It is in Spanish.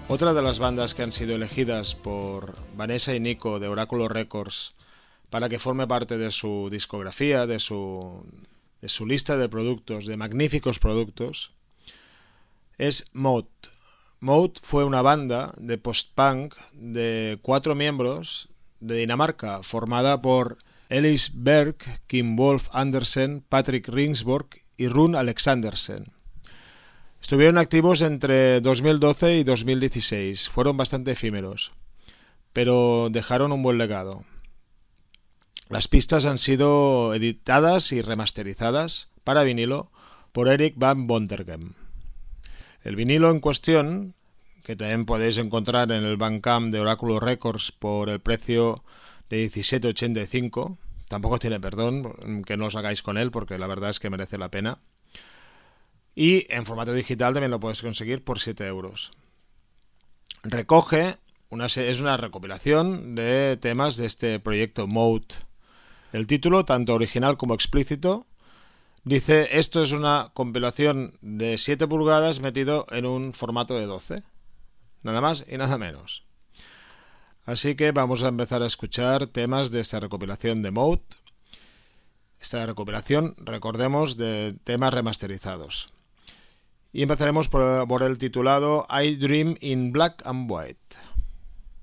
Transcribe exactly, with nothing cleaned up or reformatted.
Otra de las bandas que han sido elegidas por Vanessa y Nico de Oráculo Records para que forme parte de su discografía, de su, de su lista de productos, de magníficos productos, es Mode. Mode fue una banda de post-punk de cuatro miembros de Dinamarca, formada por Ellis Berg, Kim Wolf Andersen, Patrick Ringsborg y Rune Alexandersen. Estuvieron activos entre dos mil doce y dos mil dieciséis, fueron bastante efímeros, pero dejaron un buen legado. Las pistas han sido editadas y remasterizadas para vinilo por Eric Van Bontergem. El vinilo en cuestión, que también podéis encontrar en el Bandcamp de Oráculo Records por el precio de diecisiete ochenta y cinco, tampoco tiene perdón, que no os hagáis con él porque la verdad es que merece la pena. Y en formato digital también lo puedes conseguir por siete euros. Recoge, una, es una recopilación de temas de este proyecto Mode. El título, tanto original como explícito, dice: esto es una compilación de siete pulgadas metido en un formato de doce. Nada más y nada menos. Así que vamos a empezar a escuchar temas de esta recopilación de Mode. Esta recopilación, recordemos, de temas remasterizados. Y empezaremos por, por el titulado I Dream in Black and White.